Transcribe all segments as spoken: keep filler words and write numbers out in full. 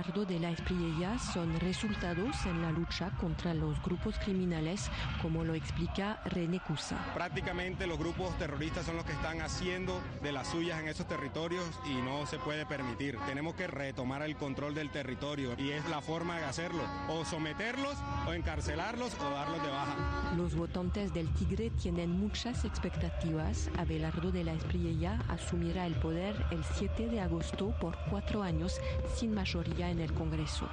Abelardo de la Espriella son resultados en la lucha contra los grupos criminales, como lo explica René Cusa. Prácticamente los grupos terroristas son los que están haciendo de las suyas en esos territorios y no se puede permitir. Tenemos que retomar el control del territorio y es la forma de hacerlo, o someterlos, o encarcelarlos, o darlos de baja. Los votantes del Tigre tienen muchas expectativas. Abelardo de la Espriella asumirá el poder el siete de agosto por cuatro años sin mayoría en el Congreso.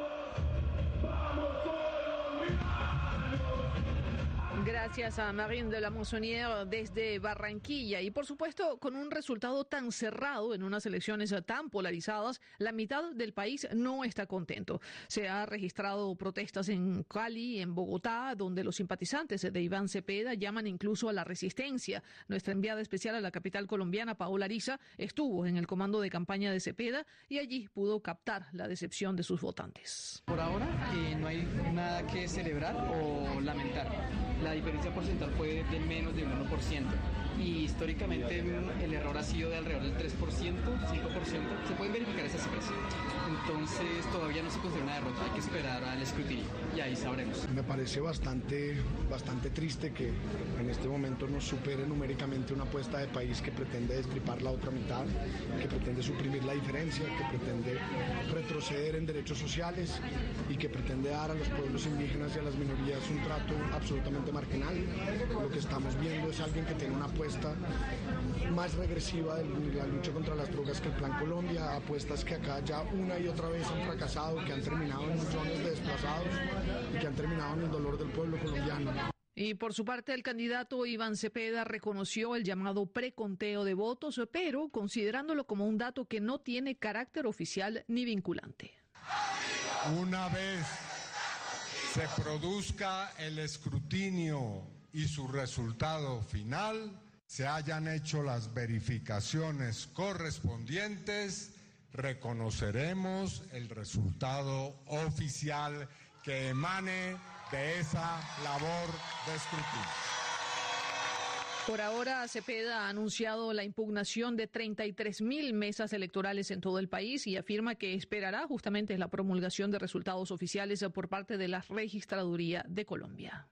Gracias a Marine de la Monsonière desde Barranquilla. Y por supuesto, con un resultado tan cerrado en unas elecciones tan polarizadas, la mitad del país no está contento. Se ha registrado protestas en Cali, en Bogotá, donde los simpatizantes de Iván Cepeda llaman incluso a la resistencia. Nuestra enviada especial a la capital colombiana, Paola Ariza, estuvo en el comando de campaña de Cepeda y allí pudo captar la decepción de sus votantes. Por ahora eh, no hay nada que celebrar o lamentar. La diferencia porcentual fue de menos del uno por ciento y históricamente el error ha sido de alrededor del tres por ciento, cinco por ciento. Se pueden verificar esas cifras. Entonces todavía no se considera una derrota, hay que esperar al escrutinio y ahí sabremos. Me parece bastante, bastante triste que en este momento nos supere numéricamente una apuesta de país que pretende destripar la otra mitad, que pretende suprimir la diferencia, que pretende retroceder en derechos sociales y que pretende dar a los pueblos indígenas y a las minorías un trato absolutamente marginal. Lo que estamos viendo es alguien que tiene una apuesta más regresiva de la lucha contra las drogas que el Plan Colombia, apuestas que acá ya una y otra vez han fracasado, que han terminado en millones de desplazados y que han terminado en el dolor del pueblo colombiano. Y por su parte, el candidato Iván Cepeda reconoció el llamado preconteo de votos, pero considerándolo como un dato que no tiene carácter oficial ni vinculante. Una vez se produzca el escrutinio y su resultado final, se hayan hecho las verificaciones correspondientes, reconoceremos el resultado oficial que emane de esa labor de escrutinio. Por ahora, Cepeda ha anunciado la impugnación de treinta y tres mil mesas electorales en todo el país y afirma que esperará justamente la promulgación de resultados oficiales por parte de la Registraduría de Colombia.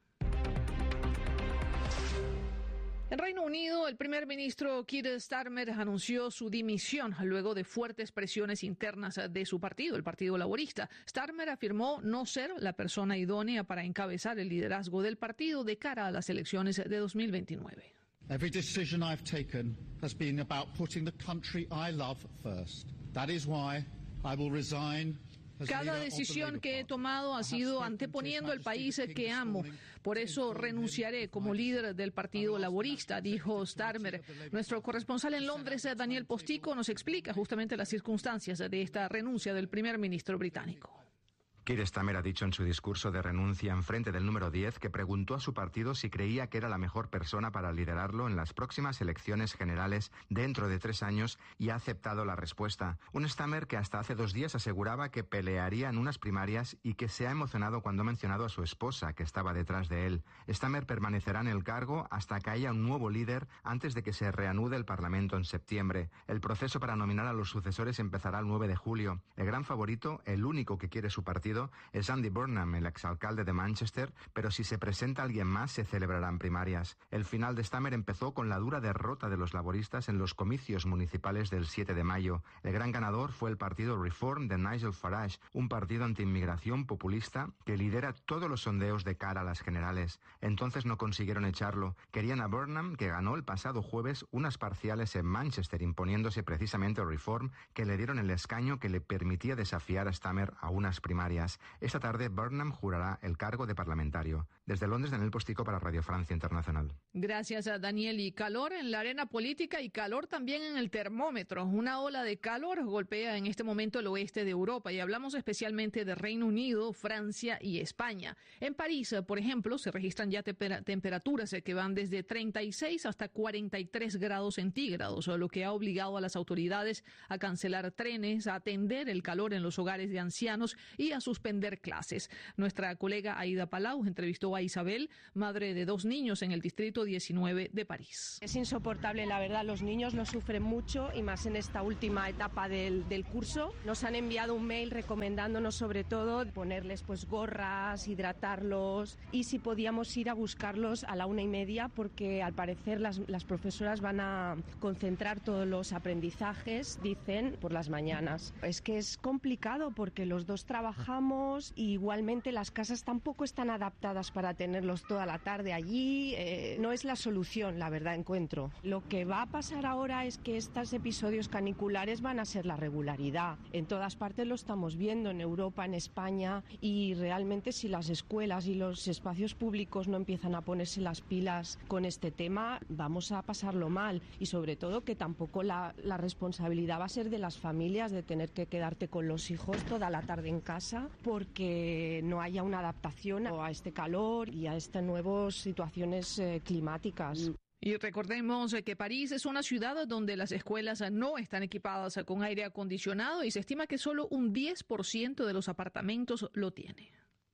En Reino Unido, el primer ministro Keir Starmer anunció su dimisión luego de fuertes presiones internas de su partido, el Partido Laborista. Starmer afirmó no ser la persona idónea para encabezar el liderazgo del partido de cara a las elecciones de dos mil veintinueve. Every decision I've taken has been about putting the country I love first. That is why I will resign. Cada decisión que he tomado ha sido anteponiendo el país que amo. Por eso renunciaré como líder del Partido Laborista, dijo Starmer. Nuestro corresponsal en Londres, Daniel Postico, nos explica justamente las circunstancias de esta renuncia del primer ministro británico. Keir Starmer ha dicho en su discurso de renuncia en frente del número diez que preguntó a su partido si creía que era la mejor persona para liderarlo en las próximas elecciones generales dentro de tres años y ha aceptado la respuesta. Un Starmer que hasta hace dos días aseguraba que pelearía en unas primarias y que se ha emocionado cuando ha mencionado a su esposa que estaba detrás de él. Starmer permanecerá en el cargo hasta que haya un nuevo líder antes de que se reanude el Parlamento en septiembre. El proceso para nominar a los sucesores empezará el nueve de julio. El gran favorito, el único que quiere su partido, es Andy Burnham, el exalcalde de Manchester, pero si se presenta alguien más se celebrarán primarias. El final de Starmer empezó con la dura derrota de los laboristas en los comicios municipales del siete de mayo. El gran ganador fue el partido Reform de Nigel Farage, un partido antiinmigración populista que lidera todos los sondeos de cara a las generales. Entonces no consiguieron echarlo. Querían a Burnham, que ganó el pasado jueves unas parciales en Manchester, imponiéndose precisamente a Reform, que le dieron el escaño que le permitía desafiar a Starmer a unas primarias. Esta tarde, Burnham jurará el cargo de parlamentario. Desde Londres, Daniel Postico para Radio Francia Internacional. Gracias a Daniel. Y calor en la arena política y calor también en el termómetro. Una ola de calor golpea en este momento el oeste de Europa y hablamos especialmente de Reino Unido, Francia y España. En París, por ejemplo, se registran ya teper- temperaturas que van desde treinta y seis hasta cuarenta y tres grados centígrados, lo que ha obligado a las autoridades a cancelar trenes, a atender el calor en los hogares de ancianos y a sus suspender clases. Nuestra colega Aida Palau entrevistó a Isabel, madre de dos niños en el distrito diecinueve de París. Es insoportable, la verdad, los niños lo sufren mucho y más en esta última etapa del, del curso. Nos han enviado un mail recomendándonos sobre todo ponerles pues gorras, hidratarlos y si podíamos ir a buscarlos a la una y media porque al parecer las, las profesoras van a concentrar todos los aprendizajes, dicen, por las mañanas. Es que es complicado porque los dos trabajamos y igualmente las casas tampoco están adaptadas para tenerlos toda la tarde allí. Eh, no es la solución, la verdad, encuentro. Lo que va a pasar ahora es que estos episodios caniculares van a ser la regularidad. En todas partes lo estamos viendo, en Europa, en España, y realmente si las escuelas y los espacios públicos no empiezan a ponerse las pilas con este tema, vamos a pasarlo mal y sobre todo que tampoco la, la responsabilidad va a ser de las familias de tener que quedarte con los hijos toda la tarde en casa porque no haya una adaptación a este calor y a estas nuevas situaciones eh, climáticas. Y recordemos que París es una ciudad donde las escuelas no están equipadas con aire acondicionado y se estima que solo un diez por ciento de los apartamentos lo tiene.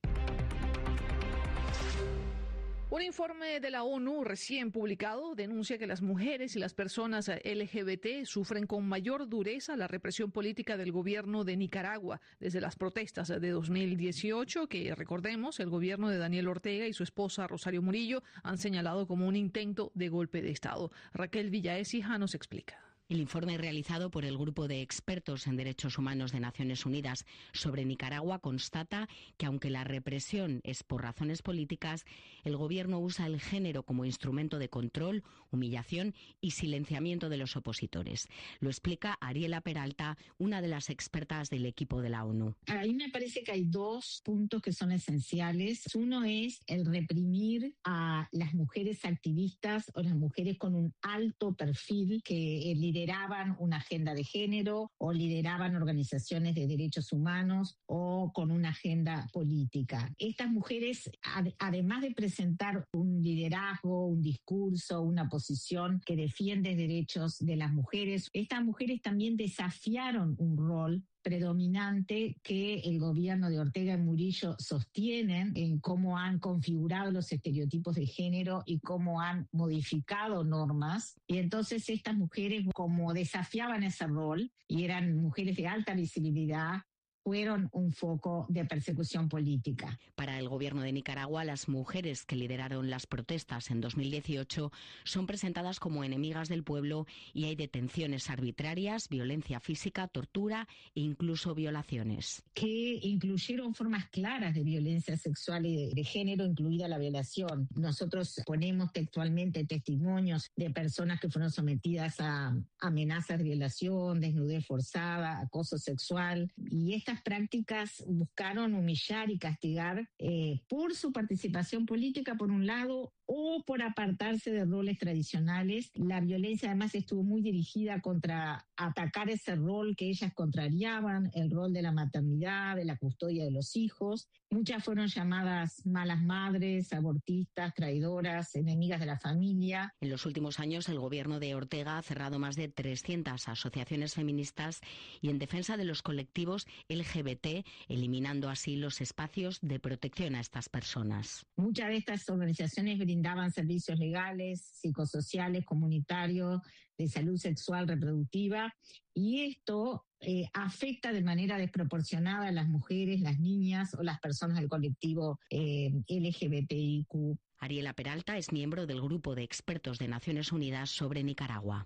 Un informe de la ONU recién publicado denuncia que las mujeres y las personas L G B T sufren con mayor dureza la represión política del gobierno de Nicaragua desde las protestas de dos mil dieciocho, que recordemos, el gobierno de Daniel Ortega y su esposa Rosario Murillo han señalado como un intento de golpe de Estado. Raquel Villaécija nos explica. El informe realizado por el Grupo de Expertos en Derechos Humanos de Naciones Unidas sobre Nicaragua constata que aunque la represión es por razones políticas, el gobierno usa el género como instrumento de control, humillación y silenciamiento de los opositores. Lo explica Ariela Peralta, una de las expertas del equipo de la ONU. A mí me parece que hay dos puntos que son esenciales. Uno es el reprimir a las mujeres activistas o las mujeres con un alto perfil que lideraban una agenda de género o lideraban organizaciones de derechos humanos o con una agenda política. Estas mujeres, ad- además de presentar un liderazgo, un discurso, una posición que defiende derechos de las mujeres, estas mujeres también desafiaron un rol predominante que el gobierno de Ortega y Murillo sostienen en cómo han configurado los estereotipos de género y cómo han modificado normas. Y entonces estas mujeres, como desafiaban ese rol y eran mujeres de alta visibilidad, fueron un foco de persecución política. Para el gobierno de Nicaragua, las mujeres que lideraron las protestas en dos mil dieciocho son presentadas como enemigas del pueblo y hay detenciones arbitrarias, violencia física, tortura e incluso violaciones. Que incluyeron formas claras de violencia sexual y de, de género, incluida la violación. Nosotros ponemos textualmente testimonios de personas que fueron sometidas a amenazas de violación, desnudez forzada, acoso sexual, y estas prácticas buscaron humillar y castigar eh, por su participación política, por un lado, o por apartarse de roles tradicionales. La violencia además estuvo muy dirigida contra atacar ese rol que ellas contrariaban, el rol de la maternidad, de la custodia de los hijos. Muchas fueron llamadas malas madres, abortistas, traidoras, enemigas de la familia. En los últimos años, el gobierno de Ortega ha cerrado más de trescientas asociaciones feministas y en defensa de los colectivos L G B T, eliminando así los espacios de protección a estas personas. Muchas de estas organizaciones brindaban servicios legales, psicosociales, comunitarios, de salud sexual reproductiva, y esto eh, afecta de manera desproporcionada a las mujeres, las niñas o las personas del colectivo eh, L G B T I Q. Ariela Peralta es miembro del Grupo de Expertos de Naciones Unidas sobre Nicaragua.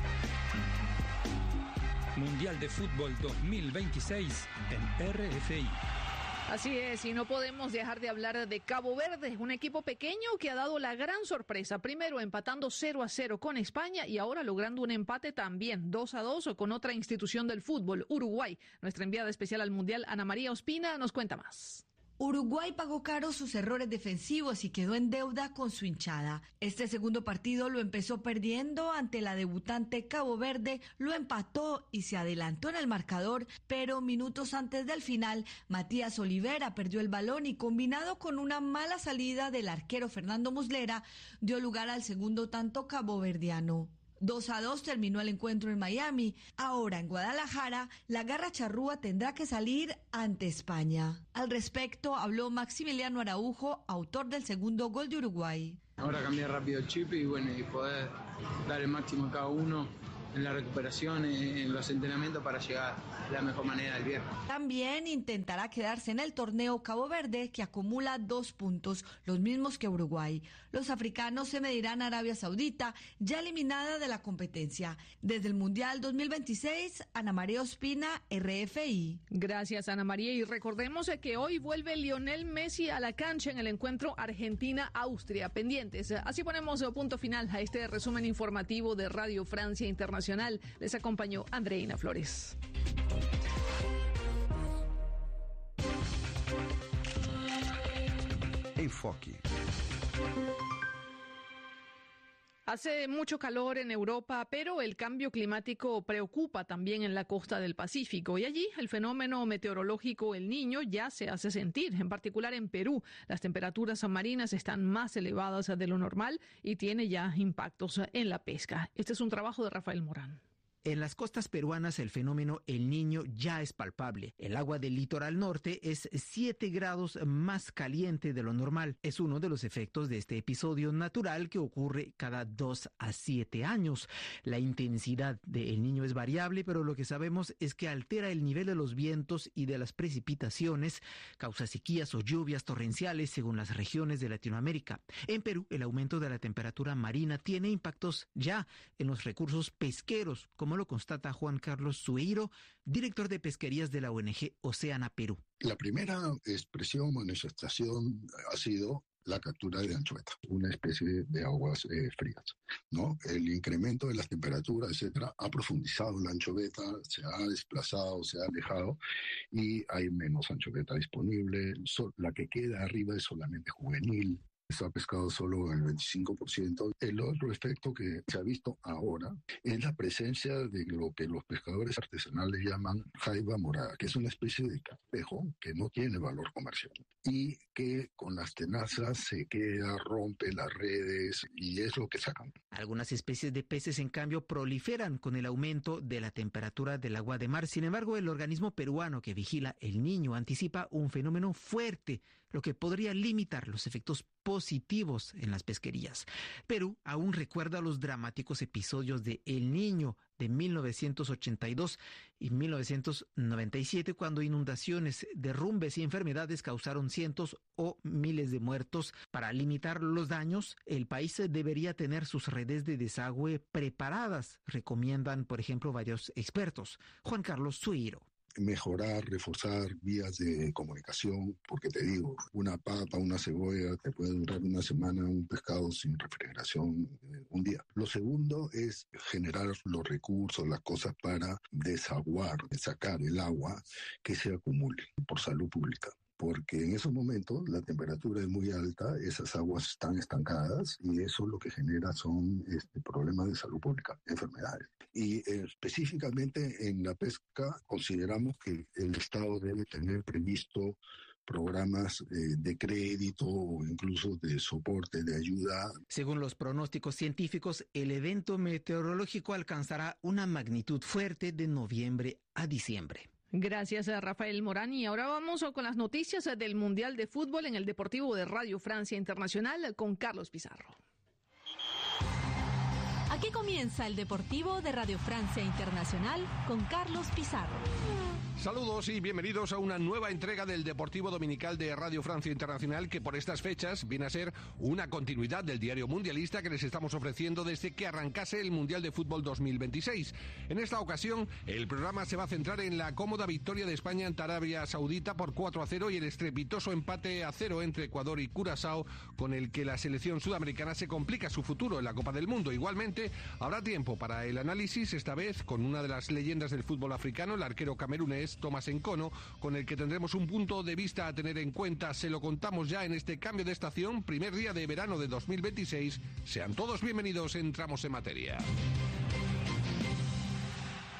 Mundial de Fútbol dos mil veintiséis en R F I. Así es, y no podemos dejar de hablar de Cabo Verde, un equipo pequeño que ha dado la gran sorpresa, primero empatando cero a cero con España y ahora logrando un empate también dos a dos con otra institución del fútbol, Uruguay. Nuestra enviada especial al Mundial, Ana María Ospina, nos cuenta más. Uruguay pagó caro sus errores defensivos y quedó en deuda con su hinchada. Este segundo partido lo empezó perdiendo ante la debutante Cabo Verde, lo empató y se adelantó en el marcador, pero minutos antes del final, Matías Olivera perdió el balón y combinado con una mala salida del arquero Fernando Muslera, dio lugar al segundo tanto caboverdiano. dos a dos terminó el encuentro en Miami. Ahora en Guadalajara, la garra charrúa tendrá que salir ante España. Al respecto habló Maximiliano Araujo, autor del segundo gol de Uruguay. Ahora cambiar rápido el chip y bueno, y poder dar el máximo a cada uno en la recuperación, en los entrenamientos para llegar de la mejor manera al viernes. También intentará quedarse en el torneo Cabo Verde, que acumula dos puntos, los mismos que Uruguay. Los africanos se medirán a Arabia Saudita, ya eliminada de la competencia. Desde el Mundial dos mil veintiséis, Ana María Ospina, R F I. Gracias, Ana María. Y recordemos que hoy vuelve Lionel Messi a la cancha en el encuentro Argentina-Austria. Pendientes. Así ponemos punto final a este resumen informativo de Radio Francia Internacional. Les acompañó Andreina Flores. Enfoque. Hace mucho calor en Europa, pero el cambio climático preocupa también en la costa del Pacífico. Y allí el fenómeno meteorológico El Niño ya se hace sentir. En particular en Perú, las temperaturas marinas están más elevadas de lo normal y tiene ya impactos en la pesca. Este es un trabajo de Rafael Morán. En las costas peruanas el fenómeno El Niño ya es palpable. El agua del litoral norte es siete grados más caliente de lo normal. Es uno de los efectos de este episodio natural que ocurre cada dos a siete años. La intensidad de El Niño es variable, pero lo que sabemos es que altera el nivel de los vientos y de las precipitaciones, causa sequías o lluvias torrenciales según las regiones de Latinoamérica. En Perú, el aumento de la temperatura marina tiene impactos ya en los recursos pesqueros, como lo constata Juan Carlos Sueiro, director de pesquerías de la O N G Oceana Perú. La primera expresión o manifestación ha sido la captura de anchoveta, una especie de aguas eh, frías, ¿no? El incremento de las temperaturas, etcétera, ha profundizado la anchoveta, se ha desplazado, se ha alejado y hay menos anchoveta disponible. La que queda arriba es solamente juvenil. Se ha pescado solo el veinticinco por ciento. El otro efecto que se ha visto ahora es la presencia de lo que los pescadores artesanales llaman jaiba morada, que es una especie de capejo que no tiene valor comercial y que con las tenazas se queda, rompe las redes y es lo que sacan. Algunas especies de peces, en cambio, proliferan con el aumento de la temperatura del agua de mar. Sin embargo, el organismo peruano que vigila El Niño anticipa un fenómeno fuerte, lo que podría limitar los efectos positivos en las pesquerías. Perú aún recuerda los dramáticos episodios de El Niño de mil novecientos ochenta y dos y mil novecientos noventa y siete, cuando inundaciones, derrumbes y enfermedades causaron cientos o miles de muertos. Para limitar los daños, el país debería tener sus redes de desagüe preparadas, recomiendan, por ejemplo, varios expertos. Juan Carlos Sueiro. Mejorar, reforzar vías de comunicación, porque te digo, una papa, una cebolla, te puede durar una semana, un pescado sin refrigeración, un día. Lo segundo es generar los recursos, las cosas para desaguar, sacar el agua que se acumule por salud pública. Porque en esos momentos la temperatura es muy alta, esas aguas están estancadas y eso lo que genera son este, problemas de salud pública, enfermedades. Y eh, específicamente en la pesca consideramos que el Estado debe tener previsto programas eh, de crédito o incluso de soporte, de ayuda. Según los pronósticos científicos, el evento meteorológico alcanzará una magnitud fuerte de noviembre a diciembre. Gracias a Rafael Morán. Y ahora vamos con las noticias del Mundial de Fútbol en el Deportivo de Radio Francia Internacional con Carlos Pizarro. Aquí comienza el Deportivo de Radio Francia Internacional con Carlos Pizarro. Saludos y bienvenidos a una nueva entrega del Deportivo Dominical de Radio Francia Internacional, que por estas fechas viene a ser una continuidad del diario mundialista que les estamos ofreciendo desde que arrancase el Mundial de Fútbol dos mil veintiséis. En esta ocasión, el programa se va a centrar en la cómoda victoria de España ante Arabia Saudita por cuatro a cero y el estrepitoso empate a cero entre Ecuador y Curazao, con el que la selección sudamericana se complica su futuro en la Copa del Mundo. Igualmente, habrá tiempo para el análisis, esta vez con una de las leyendas del fútbol africano, el arquero camerunés Thomas Nkono, con el que tendremos un punto de vista a tener en cuenta. Se lo contamos ya en este cambio de estación, primer día de verano de dos mil veintiséis. Sean todos bienvenidos, entramos en materia.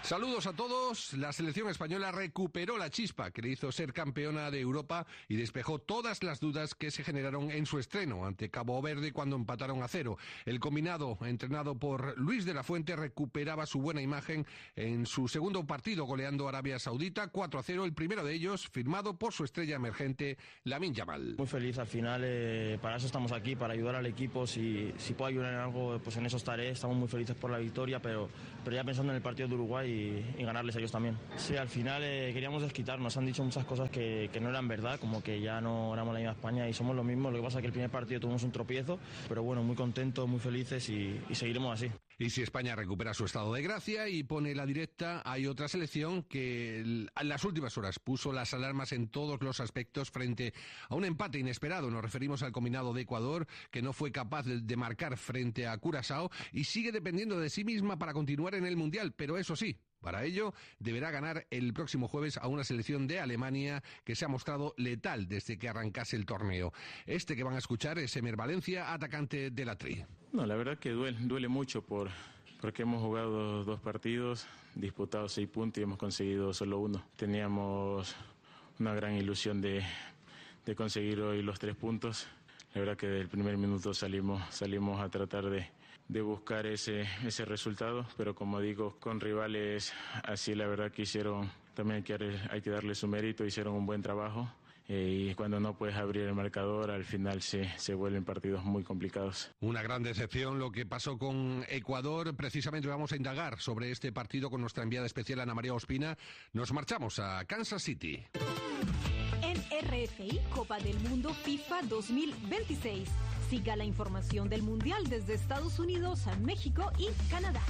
Saludos a todos. La selección española recuperó la chispa que le hizo ser campeona de Europa y despejó todas las dudas que se generaron en su estreno ante Cabo Verde cuando empataron a cero. El combinado, entrenado por Luis de la Fuente, recuperaba su buena imagen en su segundo partido goleando a Arabia Saudita cuatro a cero, el primero de ellos firmado por su estrella emergente, Lamine Yamal. Muy feliz al final, eh, para eso estamos aquí, para ayudar al equipo. Si, si puedo ayudar en algo, pues en eso estaré. Estamos muy felices por la victoria, pero, pero ya pensando en el partido de Uruguay y, y ganarles a ellos también. Sí, al final eh, queríamos desquitarnos, han dicho muchas cosas que, que no eran verdad, como que ya no éramos la misma España y somos lo mismo. Lo que pasa es que el primer partido tuvimos un tropiezo, pero bueno, muy contentos, muy felices y, y seguiremos así. Y si España recupera su estado de gracia y pone la directa, hay otra selección que en las últimas horas puso las alarmas en todos los aspectos frente a un empate inesperado. Nos referimos al combinado de Ecuador, que no fue capaz de, de marcar frente a Curazao y sigue dependiendo de sí misma para continuar en el Mundial, pero eso sí, para ello, deberá ganar el próximo jueves a una selección de Alemania que se ha mostrado letal desde que arrancase el torneo. Este que van a escuchar es Emer Valencia, atacante de la Tri. No, la verdad que duele, duele mucho por, porque hemos jugado dos partidos, disputado seis puntos y hemos conseguido solo uno. Teníamos una gran ilusión de, de conseguir hoy los tres puntos. La verdad que desde el primer minuto salimos, salimos a tratar de... de buscar ese, ese resultado, pero como digo, con rivales así la verdad que hicieron, también hay que, hay que darle su mérito, hicieron un buen trabajo eh, y cuando no puedes abrir el marcador al final se, se vuelven partidos muy complicados. Una gran decepción lo que pasó con Ecuador. Precisamente vamos a indagar sobre este partido con nuestra enviada especial Ana María Ospina. Nos marchamos a Kansas City. En R F I Copa del Mundo FIFA dos mil veintiséis. Siga la información del Mundial desde Estados Unidos, México y Canadá.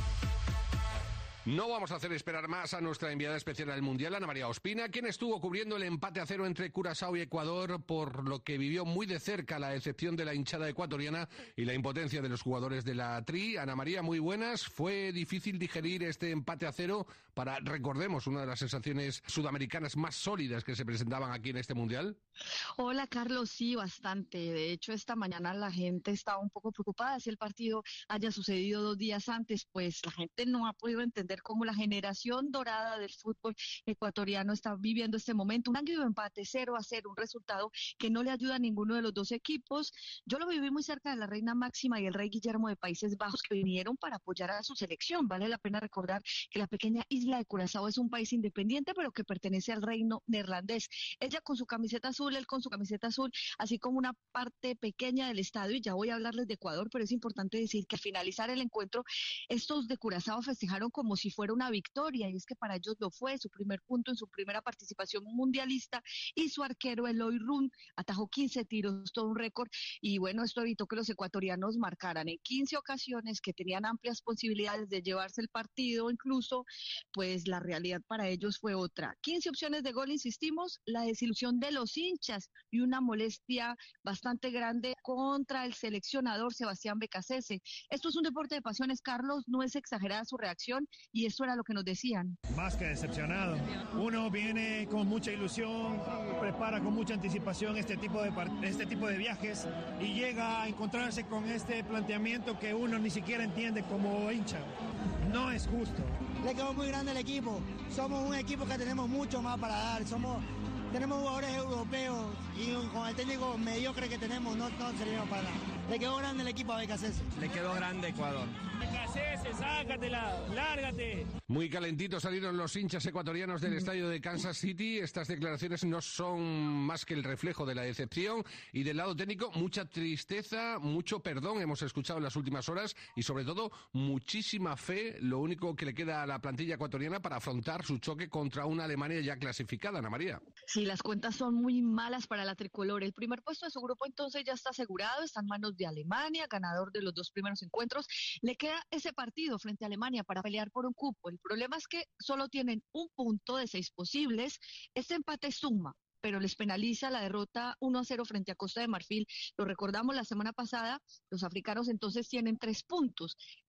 No vamos a hacer esperar más a nuestra enviada especial al Mundial, Ana María Ospina, quien estuvo cubriendo el empate a cero entre Curazao y Ecuador, por lo que vivió muy de cerca la decepción de la hinchada ecuatoriana y la impotencia de los jugadores de la Tri. Ana María, muy buenas. ¿Fue difícil digerir este empate a cero para, recordemos, una de las sensaciones sudamericanas más sólidas que se presentaban aquí en este Mundial? Hola, Carlos, sí, bastante. De hecho, esta mañana la gente estaba un poco preocupada si el partido haya sucedido dos días antes, pues la gente no ha podido entender cómo la generación dorada del fútbol ecuatoriano está viviendo este momento. Un águido empate cero a cero, un resultado que no le ayuda a ninguno de los dos equipos. Yo lo viví muy cerca de la reina Máxima y el rey Guillermo de Países Bajos, que vinieron para apoyar a su selección. Vale la pena recordar que la pequeña isla de Curazao es un país independiente, pero que pertenece al reino neerlandés. Ella con su camiseta azul, él con su camiseta azul, así como una parte pequeña del estadio, y ya voy a hablarles de Ecuador, pero es importante decir que al finalizar el encuentro, estos de Curazao festejaron como si fuera una victoria, y es que para ellos lo fue, su primer punto en su primera participación mundialista, y su arquero Eloy Run atajó quince tiros, todo un récord, y bueno, esto evitó que los ecuatorianos marcaran en quince ocasiones, que tenían amplias posibilidades de llevarse el partido, incluso, pues la realidad para ellos fue otra. quince opciones de gol, insistimos, la desilusión de los hinchas y una molestia bastante grande contra el seleccionador Sebastián Becasese. Esto es un deporte de pasiones, Carlos, no es exagerada su reacción, y esto era lo que nos decían. Más que decepcionado. Uno viene con mucha ilusión, prepara con mucha anticipación este tipo de este tipo de viajes y llega a encontrarse con este planteamiento que uno ni siquiera entiende como hincha. No es justo. Le quedó muy grande el equipo. Somos un equipo que tenemos mucho más para dar. Somos Tenemos jugadores europeos y con el técnico mediocre que tenemos no, no servimos para nada. Le quedó grande el equipo a Becasese. Le quedó grande Ecuador. Becasese, sácatela, lárgate. Muy calentitos salieron los hinchas ecuatorianos del estadio de Kansas City. Estas declaraciones no son más que el reflejo de la decepción y del lado técnico mucha tristeza, mucho perdón hemos escuchado en las últimas horas y sobre todo muchísima fe, lo único que le queda a la plantilla ecuatoriana para afrontar su choque contra una Alemania ya clasificada, Ana María. Sí, las cuentas son muy malas para la tricolor. El primer puesto de su grupo entonces ya está asegurado, está en manos de Alemania, ganador de los dos primeros encuentros. Le queda ese partido frente a Alemania para pelear por un cupo. El problema es que solo tienen un punto de seis posibles. Este empate suma, pero les penaliza la derrota uno a cero frente a Costa de Marfil. Lo recordamos la semana pasada, los africanos entonces tienen tres puntos.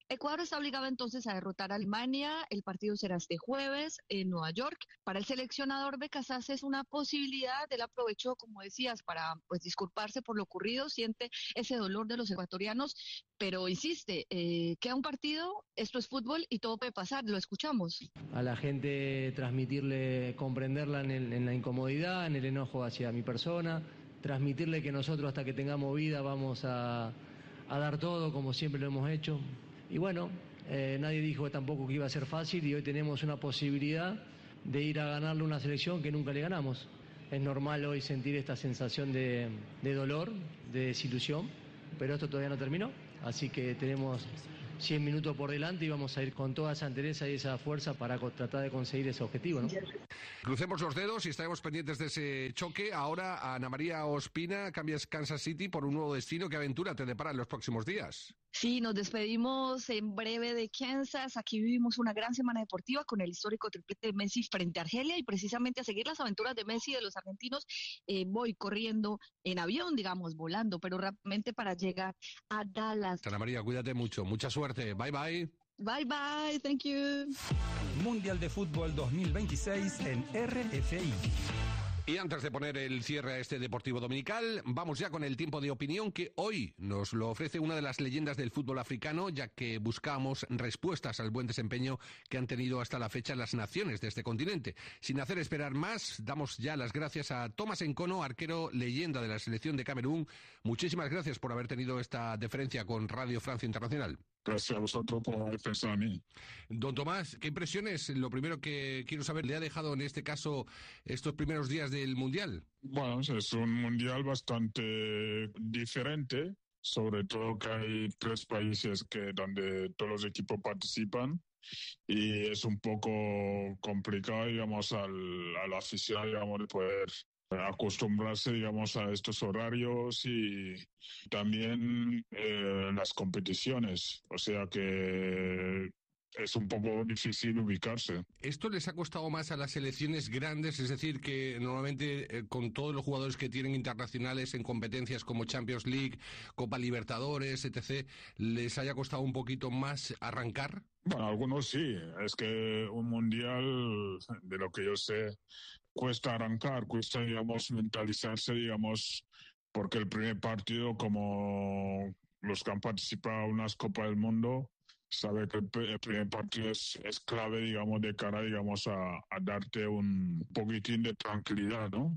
Ecuador está obligado entonces a derrotar a Alemania. El partido será este jueves en Nueva York. Para el seleccionador de Casas es una posibilidad. Él aprovechó, como decías, para pues disculparse por lo ocurrido. Siente ese dolor de los ecuatorianos, pero insiste, eh, queda un partido, esto es fútbol y todo puede pasar. Lo escuchamos. A la gente transmitirle, comprenderla en, el, en la incomodidad, en el enojo hacia mi persona, transmitirle que nosotros hasta que tengamos vida vamos a, a dar todo como siempre lo hemos hecho. Y bueno, eh, nadie dijo tampoco que iba a ser fácil y hoy tenemos una posibilidad de ir a ganarle una selección que nunca le ganamos. Es normal hoy sentir esta sensación de, de dolor, de desilusión, pero esto todavía no terminó, así que tenemos cien minutos por delante y vamos a ir con toda esa entereza y esa fuerza para tratar de conseguir ese objetivo, ¿no? Crucemos los dedos y estaremos pendientes de ese choque. Ahora, Ana María Ospina, cambias Kansas City por un nuevo destino. ¿Qué aventura te depara en los próximos días? Sí, nos despedimos en breve de Kansas. Aquí vivimos una gran semana deportiva con el histórico triplete de Messi frente a Argelia y precisamente a seguir las aventuras de Messi y de los argentinos eh, voy corriendo en avión, digamos, volando, pero rápidamente para llegar a Dallas. Ana María, cuídate mucho. Mucha suerte. Bye, bye. Bye, bye. Thank you. Mundial de Fútbol dos mil veintiséis en R F I. Y antes de poner el cierre a este Deportivo Dominical, vamos ya con el tiempo de opinión que hoy nos lo ofrece una de las leyendas del fútbol africano, ya que buscamos respuestas al buen desempeño que han tenido hasta la fecha las naciones de este continente. Sin hacer esperar más, damos ya las gracias a Thomas Nkono, arquero leyenda de la selección de Camerún. Muchísimas gracias por haber tenido esta deferencia con Radio Francia Internacional. Gracias a vosotros por haber pensado en mí. Don Tomás, ¿qué impresiones? Lo primero que quiero saber, ¿le ha dejado en este caso estos primeros días del Mundial? Bueno, es un Mundial bastante diferente, sobre todo que hay tres países que donde todos los equipos participan y es un poco complicado, digamos, al, a la afición, digamos, de poder acostumbrarse, digamos, a estos horarios y también eh, las competiciones. O sea que es un poco difícil ubicarse. ¿Esto les ha costado más a las selecciones grandes? Es decir, que normalmente eh, con todos los jugadores que tienen internacionales en competencias como Champions League, Copa Libertadores, etcétera, ¿les haya costado un poquito más arrancar? Bueno, algunos sí. Es que un mundial, de lo que yo sé, cuesta arrancar, cuesta, digamos, mentalizarse, digamos, porque el primer partido, como los que han participado en unas Copas del Mundo, sabe que el primer partido es, es clave, digamos, de cara, digamos, a, a darte un poquitín de tranquilidad, ¿no?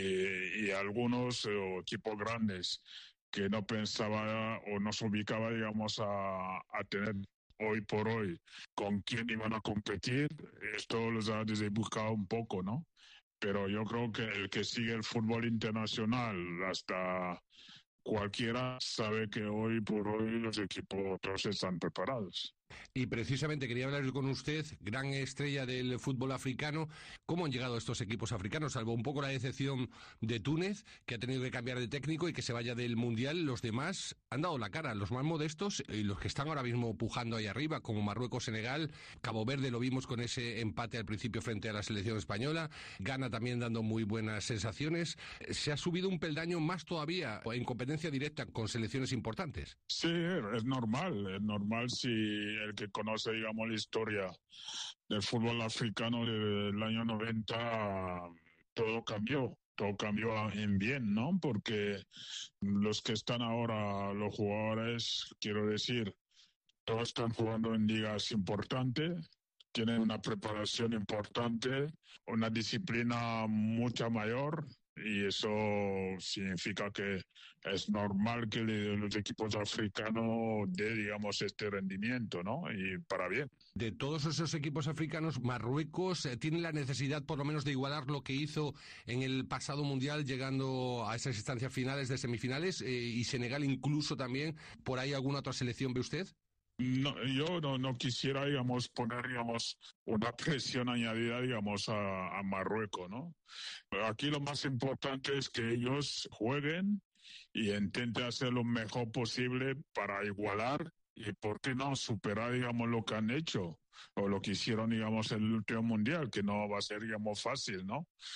Y, y algunos eh, equipos grandes que no pensaba o no se ubicaba, digamos, a, a tener hoy por hoy con quién iban a competir, esto los ha desbuscado un poco, ¿no? Pero yo creo que el que sigue el fútbol internacional hasta cualquiera sabe que hoy por hoy los equipos todos están preparados. Y precisamente quería hablar con usted, gran estrella del fútbol africano. ¿Cómo han llegado estos equipos africanos? Salvo un poco la decepción de Túnez, que ha tenido que cambiar de técnico y que se vaya del Mundial, los demás han dado la cara, los más modestos y los que están ahora mismo pujando ahí arriba, como Marruecos, Senegal, Cabo Verde lo vimos con ese empate al principio frente a la selección española, Ghana también dando muy buenas sensaciones. Se ha subido un peldaño más todavía en competencia directa con selecciones importantes. Sí, es normal, es normal si el que conoce, digamos, la historia del fútbol africano del año noventa, todo cambió, todo cambió en bien, ¿no? Porque los que están ahora, los jugadores, quiero decir, todos están jugando en ligas importantes, tienen una preparación importante, una disciplina mucha mayor, y eso significa que es normal que los equipos africanos dé, digamos, este rendimiento, ¿no? Y para bien. De todos esos equipos africanos, Marruecos eh, tiene la necesidad por lo menos de igualar lo que hizo en el pasado Mundial, llegando a esas instancias finales de semifinales, eh, y Senegal incluso también. ¿Por ahí alguna otra selección ve usted? No, yo no, no quisiera, digamos, poner, digamos, una presión añadida, digamos, a, a Marruecos, ¿no? Aquí lo más importante es que ellos jueguen y intenten hacer lo mejor posible para igualar y, ¿por qué no?, superar, digamos, lo que han hecho o lo que hicieron, digamos, en el último Mundial, que no va a ser, digamos, fácil, ¿no?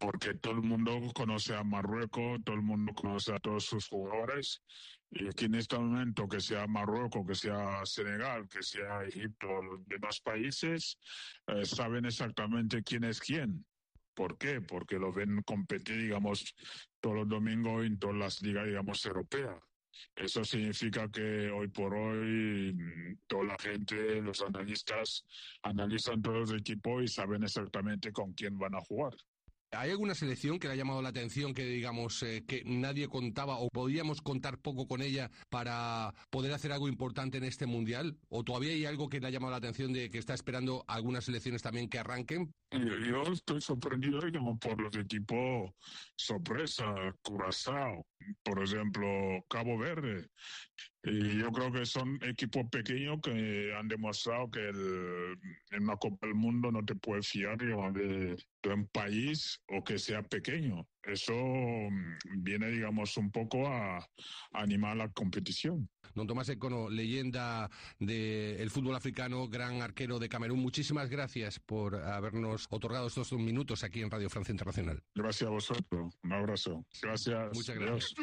porque todo el mundo conoce a Marruecos, todo el mundo conoce a todos sus jugadores, y aquí en este momento, que sea Marruecos, que sea Senegal, que sea Egipto, los demás países, eh, saben exactamente quién es quién. ¿Por qué? Porque lo ven competir, digamos, todos los domingos en todas las ligas, digamos, europeas. Eso significa que hoy por hoy toda la gente, los analistas, analizan todos los equipos y saben exactamente con quién van a jugar. ¿Hay alguna selección que le ha llamado la atención, que digamos eh, que nadie contaba o podíamos contar poco con ella para poder hacer algo importante en este Mundial? ¿O todavía hay algo que le ha llamado la atención de que está esperando algunas selecciones también que arranquen? Yo, yo estoy sorprendido, digamos, por los equipos sorpresa, Curazao, por ejemplo, Cabo Verde. Y yo creo que son equipos pequeños que han demostrado que el, en una Copa del Mundo no te puedes fiar, digamos, de, de un país o que sea pequeño. Eso viene, digamos, un poco a, a animar la competición. Don Tomás Econo, leyenda del fútbol africano, gran arquero de Camerún, muchísimas gracias por habernos otorgado estos dos minutos aquí en Radio Francia Internacional. Gracias a vosotros. Un abrazo. Gracias. Muchas gracias.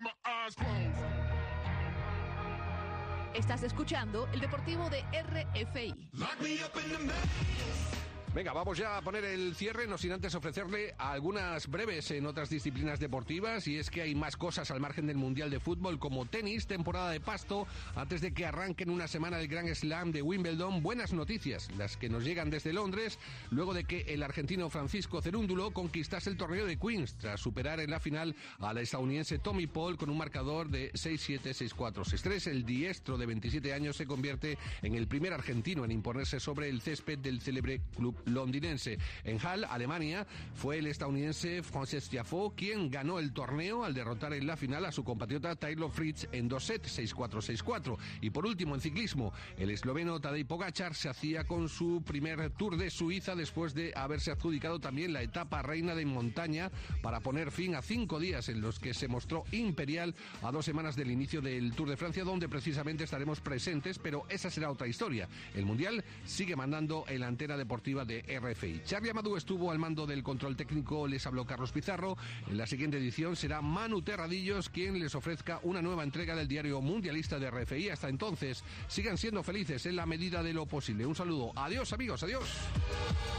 Estás escuchando el Deportivo de R F I. Venga, vamos ya a poner el cierre, no sin antes ofrecerle algunas breves en otras disciplinas deportivas, y es que hay más cosas al margen del Mundial de Fútbol, como tenis, temporada de pasto, antes de que arranque en una semana el Grand Slam de Wimbledon. Buenas noticias, las que nos llegan desde Londres, luego de que el argentino Francisco Cerúndulo conquistase el torneo de Queens, tras superar en la final a la estadounidense Tommy Paul con un marcador de seis siete, seis cuatro, seis tres. El diestro de veintisiete años se convierte en el primer argentino en imponerse sobre el césped del célebre club londinense. En Halle, Alemania, fue el estadounidense Frances Tiafoe quien ganó el torneo al derrotar en la final a su compatriota Taylor Fritz en dos sets, seis cuatro, seis cuatro. Y por último, en ciclismo, el esloveno Tadej Pogačar se hacía con su primer Tour de Suiza después de haberse adjudicado también la etapa reina de montaña para poner fin a cinco días en los que se mostró imperial a dos semanas del inicio del Tour de Francia, donde precisamente estaremos presentes, pero esa será otra historia. El Mundial sigue mandando en la antena deportiva de R F I. Charly Amadou estuvo al mando del control técnico, les habló Carlos Pizarro. En la siguiente edición será Manu Terradillos quien les ofrezca una nueva entrega del diario mundialista de R F I. Hasta entonces, sigan siendo felices en la medida de lo posible. Un saludo. Adiós, amigos. Adiós.